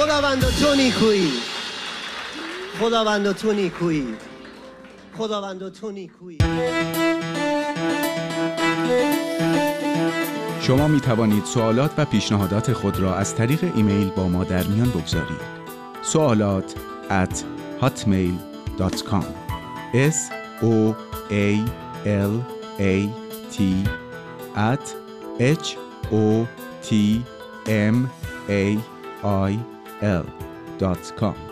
خداوند تو نیکویی، خداوند تو نیکویی، خداوند تو نیکویی. شما می توانید سوالات و پیشنهادات خود را از طریق ایمیل با ما در میان بگذارید. سوالات@hotmail.com SOALAT@hotmail.com